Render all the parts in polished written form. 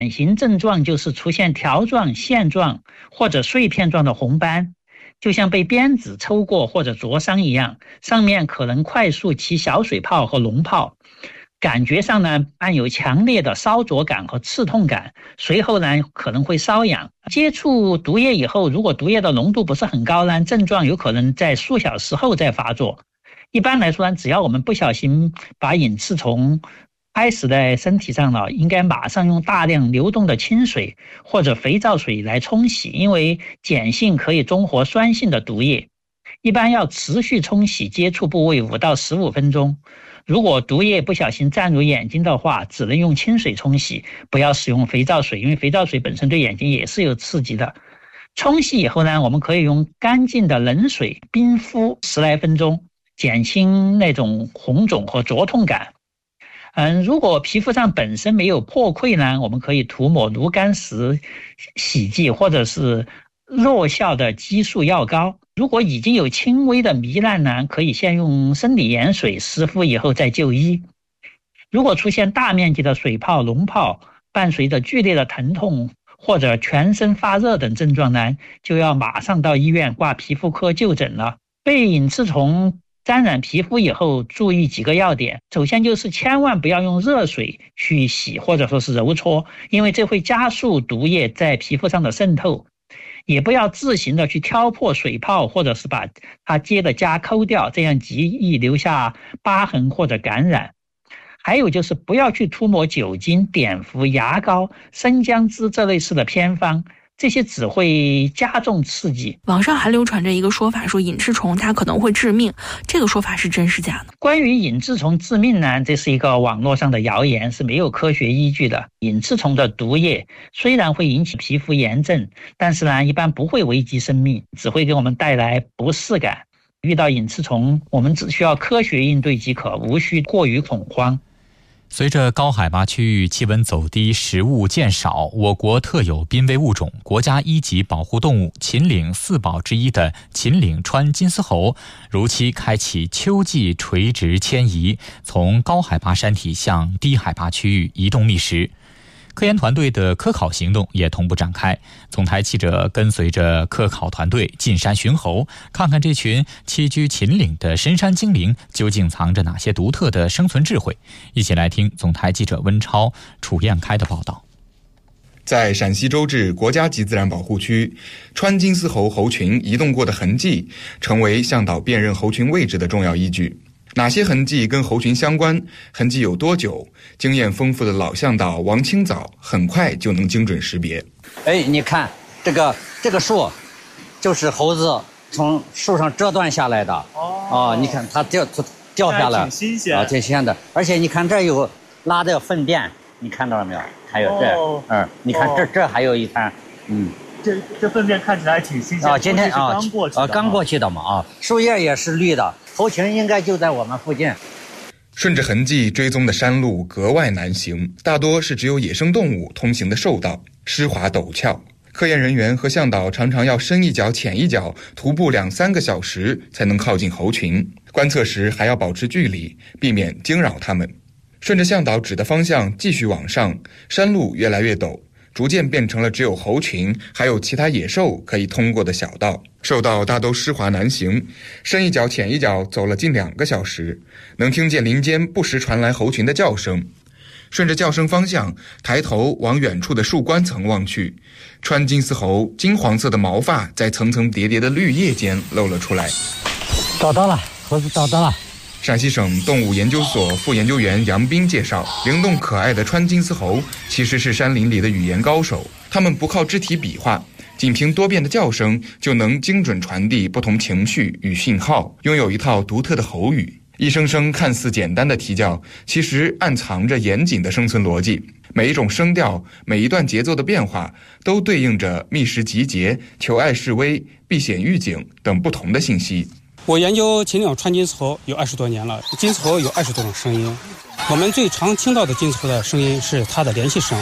典型症状就是出现条状、线状或者碎片状的红斑，就像被鞭子抽过或者灼伤一样，上面可能快速起小水泡和脓泡，感觉上呢伴有强烈的烧灼感和刺痛感，随后呢可能会瘙痒。接触毒液以后，如果毒液的浓度不是很高呢，症状有可能在数小时后再发作。一般来说呢，只要我们不小心把隐翅虫拍死在身体上了，应该马上用大量流动的清水或者肥皂水来冲洗，因为碱性可以中和酸性的毒液。一般要持续冲洗接触部位5到15分钟。如果毒液不小心沾入眼睛的话，只能用清水冲洗，不要使用肥皂水，因为肥皂水本身对眼睛也是有刺激的。冲洗以后呢，我们可以用干净的冷水冰敷10来分钟，减轻那种红肿和灼痛感。如果皮肤上本身没有破溃呢，我们可以涂抹炉甘石洗剂或者是弱效的激素药膏。如果已经有轻微的糜烂呢，可以先用生理盐水湿敷以后再就医。如果出现大面积的水泡、脓泡，伴随着剧烈的疼痛或者全身发热等症状呢，就要马上到医院挂皮肤科就诊了。被隐翅虫沾染皮肤以后，注意几个要点。首先就是千万不要用热水去洗或者说是揉搓，因为这会加速毒液在皮肤上的渗透。也不要自行的去挑破水泡，或者是把它结的痂抠掉，这样极易留下疤痕或者感染。还有就是不要去涂抹酒精、碘伏、牙膏、生姜汁这类似的偏方，这些只会加重刺激。 网上还流传着一个说法，说隐翅虫它可能会致命，这个说法是真是假呢？ 关于隐翅虫致命呢，这是一个网络上的谣言，是没有科学依据的。隐翅虫的毒液虽然会引起皮肤炎症，但是呢，一般不会危及生命，只会给我们带来不适感。遇到隐翅虫，我们只需要科学应对即可，无需过于恐慌。 随着高海拔区域气温走低，食物渐少，我国特有濒危物种、国家1级保护动物秦岭4宝之一的秦岭川金丝猴，如期开启秋季垂直迁移，从高海拔山体向低海拔区域移动觅食。科研团队的科考行动也同步展开，总台记者跟随着科考团队进山寻猴，看看这群栖居秦岭的深山精灵究竟藏着哪些独特的生存智慧。一起来听总台记者温超、楚燕开的报道。 在陕西周至国家级自然保护区，川金丝猴猴群移动过的痕迹成为向导辨认猴群位置的重要依据。哪些痕迹跟猴群相关，痕迹有多久，经验丰富的老向导王清早很快就能精准识别。 你看这个树就是猴子从树上折断下来的。你看它掉下来， 挺新鲜挺新鲜的。而且你看这有拉的粪便，你看到了没有？还有这，你看这还有一滩， 这粪便看起来挺新鲜。 今天刚过去的嘛。树叶也是绿的，猴群应该就在我们附近。 顺着痕迹追踪的山路格外难行，大多是只有野生动物通行的兽道，湿滑陡峭。科研人员和向导常常要深一脚浅一脚，徒步2-3个小时才能靠近猴群。观测时还要保持距离，避免惊扰它们。顺着向导指的方向继续往上，山路越来越陡，逐渐变成了只有猴群还有其他野兽可以通过的小道。兽道大都湿滑难行，深一脚浅一脚走了近2个小时，能听见林间不时传来猴群的叫声。顺着叫声方向，抬头往远处的树冠层望去，川金丝猴金黄色的毛发在层层叠叠的绿叶间露了出来。 找到了，猴子找到了。 陕西省动物研究所副研究员杨斌介绍，灵动可爱的川金丝猴其实是山林里的语言高手，它们不靠肢体比划，仅凭多变的叫声就能精准传递不同情绪与信号，拥有一套独特的喉语。一声声看似简单的啼叫，其实暗藏着严谨的生存逻辑。每一种声调，每一段节奏的变化，都对应着觅食集结、求爱示威、避险预警等不同的信息。 我研究秦岭川金丝猴有20多年了，金丝猴有20多种声音。我们最常听到的金丝猴的声音是它的联系声，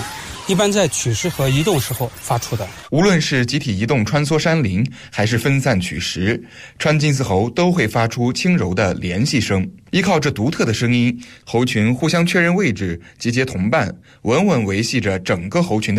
一般在取食和移动时候发出的。 无论是集体移动穿梭山林，还是分散取食，川金丝猴都会发出轻柔的联系声。依靠这独特的声音，猴群互相确认位置，集结同伴，稳稳维系着整个猴群的